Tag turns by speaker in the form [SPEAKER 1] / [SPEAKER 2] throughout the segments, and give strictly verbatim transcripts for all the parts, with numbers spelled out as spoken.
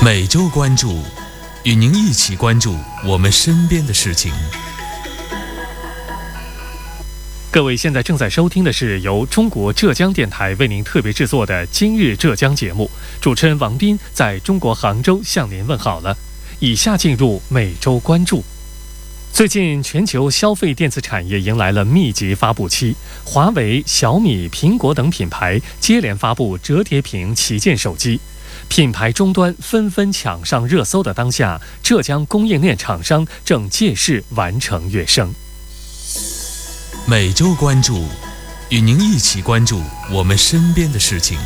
[SPEAKER 1] 每周关注，与您一起关注我们身边的事情。
[SPEAKER 2] 各位现在正在收听的是由中国浙江电台为您特别制作的《今日浙江》节目，主持人王斌在中国杭州向您问好了。以下进入每周关注。最近，全球消费电子产业迎来了密集发布期，华为、小米、苹果等品牌接连发布折叠屏旗舰手机，品牌终端纷纷抢上热搜的当下，浙江供应链厂商正借势完成跃升。
[SPEAKER 1] 每周关注，与您一起关注我们身边的事情。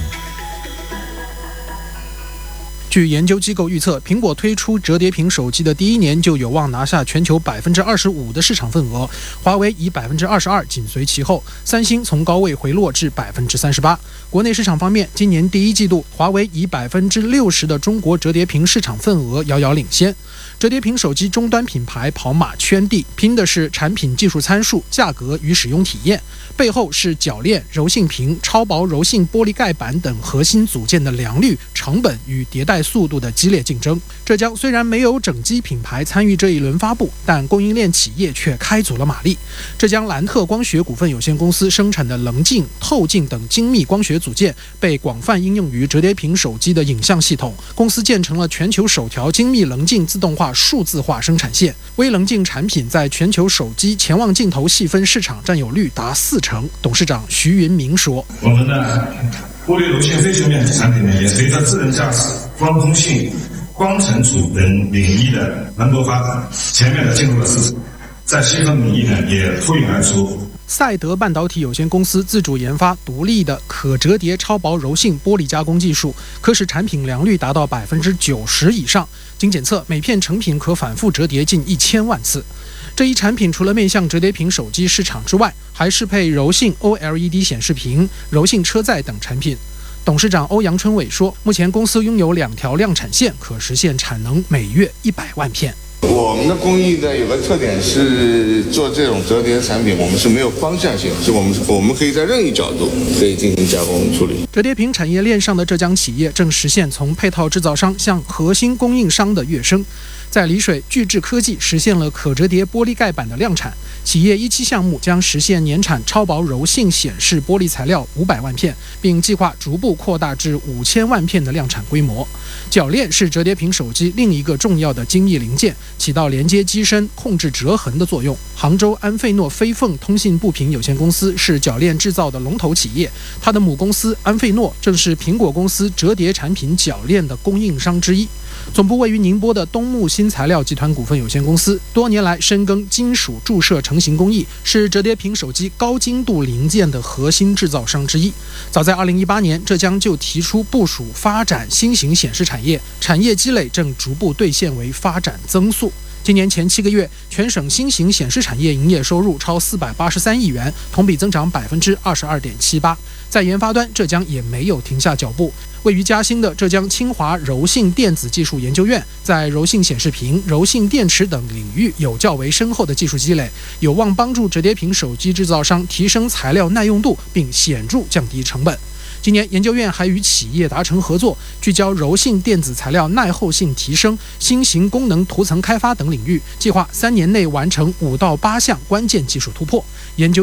[SPEAKER 3] 据研究机构预测，苹果推出折叠屏手机的第一年就有望拿下全球百分之二十五的市场份额，华为以百分之二十二紧随其后，三星从高位回落至百分之三十八。国内市场方面，今年第一季度，华为以百分之六十的中国折叠屏市场份额遥遥领先。折叠屏手机终端品牌跑马圈地，拼的是产品技术参数、价格与使用体验，背后是铰链、柔性屏、超薄柔性玻璃盖板等核心组件的良率、成本与迭代速度的激烈竞争。浙江虽然没有整机品牌参与这一轮发布，但供应链企业却开足了马力。浙江蓝特光学股份有限公司生产的棱镜、透镜等精密光学组件被广泛应用于折叠屏手机的影像系统，公司建成了全球首条精密棱镜自动化数字化生产线，微棱镜产品在全球手机潜望镜头细分市场占有率达四成。董事长徐云明说：“
[SPEAKER 4] 我们的玻璃柔性非球面产品呢，也随着智能驾驶、光通信、光存储等领域的蓬勃发展，全面的进入了市场，在细分领域呢也脱颖而出。”
[SPEAKER 3] 赛德半导体有限公司自主研发独立的可折叠超薄柔性玻璃加工技术，可使产品良率达到百分之九十以上。经检测，每片成品可反复折叠近一千万次。这一产品除了面向折叠屏手机市场之外，还适配柔性 O L E D 显示屏、柔性车载等产品。董事长欧阳春伟说，目前公司拥有两条量产线，可实现产能每月一百万片。
[SPEAKER 5] 我们的工艺的有个特点是做这种折叠产品，我们是没有方向性，是我们我们可以在任意角度可以进行加工处理。
[SPEAKER 3] 折叠屏产业链上的浙江企业正实现从配套制造商向核心供应商的跃升。在丽水，聚智科技实现了可折叠玻璃盖板的量产，企业一期项目将实现年产超薄柔性显示玻璃材料五百万片，并计划逐步扩大至五千万片的量产规模。铰链是折叠屏手机另一个重要的精密零件，起到连接机身、控制折痕的作用。杭州安费诺飞凤通信部品有限公司是铰链制造的龙头企业，它的母公司安费诺正是苹果公司折叠产品铰链的供应商之一。总部位于宁波的东木新材料集团股份有限公司多年来深耕金属注射成型工艺，是折叠屏手机高精度零件的核心制造商之一。早在二零一八年，浙江就提出部署发展新型显示产业，产业积累正逐步兑现为发展增速。今年前七个月，全省新型显示产业营业收入超四百八十三亿元，同比增长百分之二十二点七八。在研发端，浙江也没有停下脚步。位于嘉兴的浙江清华柔性电子技术研究院，在柔性显示屏、柔性电池等领域有较为深厚的技术积累，有望帮助折叠屏手机制造商提升材料耐用度，并显著降低成本。今年，研究院还与企业达成合作，聚焦柔性电子材料耐候性提升、新型功能涂层开发等领域，计划三年内完成五到八项关键技术突破。研究